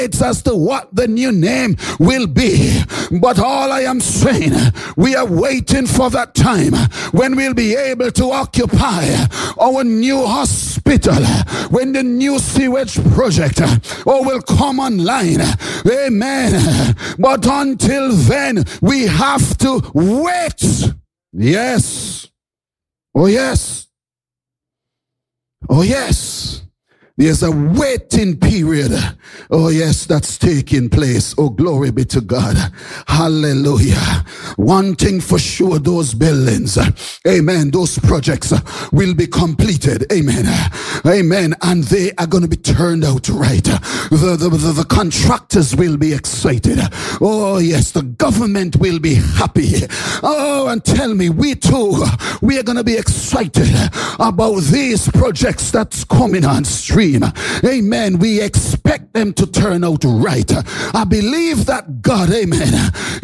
It's as to what the new name will be. But all I am saying, we are waiting for that time when we'll be able to occupy our new hospital, when the new sewage project will come online. Amen. But until then, we have to wait. Yes. Oh yes. Oh yes. There's a waiting period. Oh yes, that's taking place. Oh, glory be to God. Hallelujah. One thing for sure, those buildings, amen, those projects will be completed. Amen. Amen. And they are going to be turned out right. The contractors will be excited. Oh yes, the government will be happy. Oh, and tell me, we too, we are going to be excited about these projects that's coming on stream. Amen. We expect them to turn out right. I believe that God, amen,